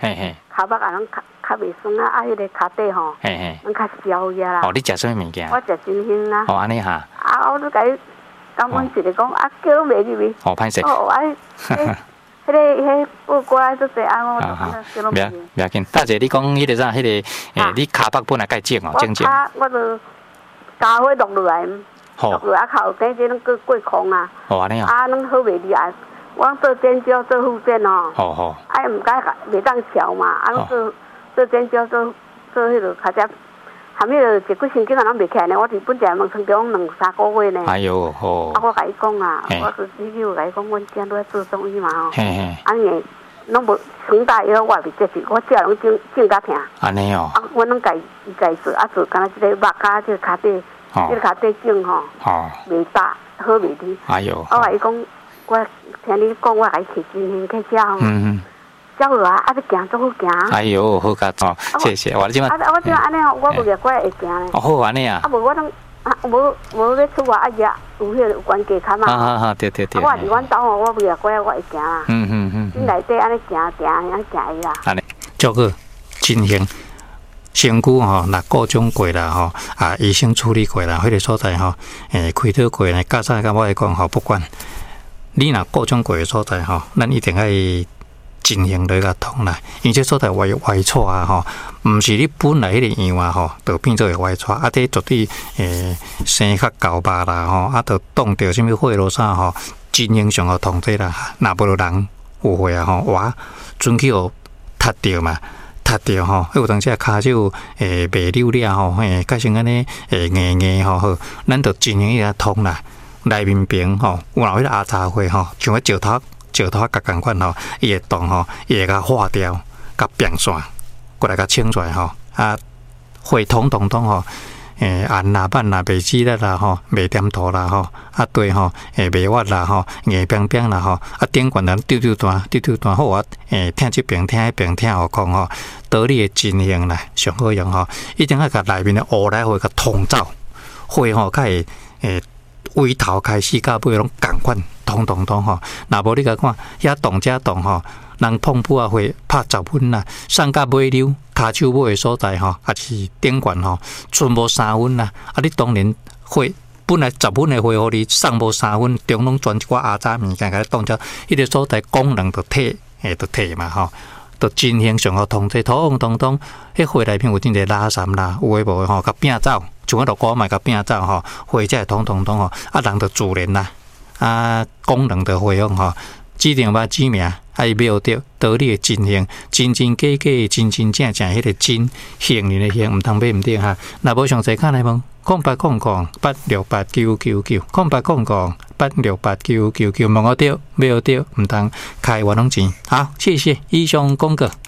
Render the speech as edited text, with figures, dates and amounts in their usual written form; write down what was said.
嘿嘿， 骹腹啊，拢较袂酸啊，迄个骹底吼， 嘿嘿， 拢较消呀啦。 哦，你食什么物件？ 我食真香啊。 哦，安尼哈。 啊，我都甲伊感恩一个讲，啊，叫拢袂入去。 哦，歹势。 哦，迄报瓜做侪安，我叫拢袂入。 不要紧，大姐，你讲迄个啥？迄个你骹腹本来该整哦，整。 我就加花落落来，落落啊，靠底这拢过空啊。 哦，安尼啊。 啊，拢好袂入啊。我做尖椒做副煎哦，啊，毋该袂当调嘛，啊，做尖椒做迄落较只，含迄落一几星期啊，拢袂起来呢。我伫本地问村中2-3个月呢。 哎呦，好。 啊，我甲伊讲啊，我就有甲伊讲，阮家都在做中医嘛吼。啊，因为拢无床大药，我袂接受，我只拢整甲疼。安尼哦。啊，阮拢甲伊做，啊做，敢若即个肉甲即个骹底，即个骹底整吼，袂大，好袂离。哎呦。我甲伊讲。我听你讲，我来去真香去食。走落啊，啊，要行足好行。 哎呦，好佳哦，谢谢。我即马， 我即马安尼哦，我无日过会行咧。 哦，好安尼啊。 啊，无我拢无要出外啊，夜有迄个有关系卡嘛。 对。 我伫阮兜哦，我无日过我会行啦。恁内底安尼行，安尼行伊啦。 安尼，照顾真香。身躯吼，若各种过啦吼，啊，医生处理过啦，迄个所在吼，开刀过呢，加上甲我来讲吼，不管。你若各种过的所在吼，咱一定爱进行落甲通啦。因为这所在歪错啊吼，毋是你本来迄个样啊吼，就变做会歪错，啊，这绝对生较厚肉啦吼，啊，就冻着什么血咯啥吼，真影响个痛这啦。若无就人有血啊吼，哇，准去互踢着嘛。踢着吼，有当时啊骹手袂溜了吼，改成安尼硬吼，咱就进行一下通啦。内面边吼，有若迄个阿茶花吼，像迄石头甲共款吼，伊会动吼，伊会甲化掉，甲变线，过来甲清出来吼，啊，血统吼，按啦、板啦、袂记力啦吼，袂点头啦吼，啊对吼，袂滑啦吼，硬冰冰啦吼，啊顶悬人丢断好啊，听这边听迄边听何况吼，道理的真香啦，上好用吼，一定要甲内面的乌来血甲通走，血吼较会尾头开始到尾拢共款，通吼。若无你甲看，遐动遮动吼，人碰布啊会拍10分啦，上到尾溜，骹手尾的所在吼，也是顶悬吼，剩无3分啦。啊，你当然会本来10分的血互你，送无3分，中拢转一寡阿杂物件甲你当遮，迄个所在功能就退嘛吼。就真形上好通这通，迄血内面有真侪垃圾啦，有诶无诶吼，甲变走，像我落锅嘛甲变走吼，血才会通吼，啊人就自然啦，啊功能就恢复吼，指定把指名，啊伊庙着道理诶真形，真假真正迄个真形人诶形，毋通买毋对哈。若无详细看来问，0800-8689999，0800-8689999，问我着，买着毋通开玩弄钱。好，谢谢以上广告。